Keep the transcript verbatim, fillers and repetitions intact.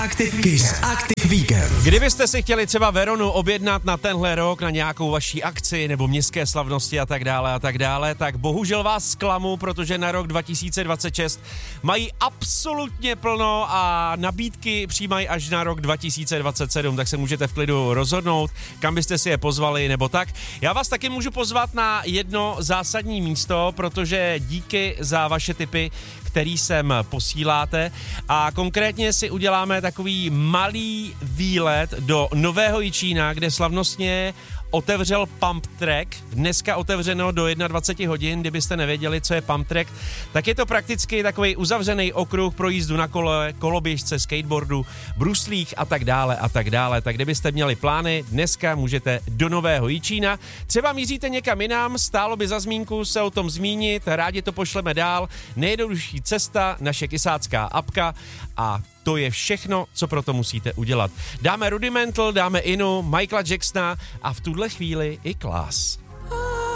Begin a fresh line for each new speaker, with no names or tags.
Aktiv Kiss, Aktiv Víkend.
Kdybyste si chtěli třeba Veronu objednat na tenhle rok, na nějakou vaší akci nebo městské slavnosti a tak dále a tak dále, tak bohužel vás zklamu, protože na rok dva tisíce dvacet šest mají absolutně plno a nabídky přijímají až na rok dva tisíce dvacet sedm, tak se můžete v klidu rozhodnout, kam byste si je pozvali nebo tak. Já vás taky můžu pozvat na jedno zásadní místo, protože díky za vaše tipy, který sem posíláte, a konkrétně si uděláme takový malý výlet do Nového Jičína, kde slavnostně otevřel Pump Track. Dneska otevřeno do dvacet jedna hodin, kdybyste nevěděli, co je Pump Track, tak je to prakticky takový uzavřený okruh pro jízdu na kole, koloběžce, skateboardu, bruslích a tak dále a tak dále. Tak kdybyste měli plány, dneska můžete do Nového Jičína. Třeba míříte někam jinam, stálo by za zmínku se o tom zmínit, rádi to pošleme dál. Nejjednodušší cesta, naše kysácká apka, a to je všechno, co pro to musíte udělat. Dáme Rudimental, dáme Inu, Michaela Jacksona a v tuhle chvíli i Class.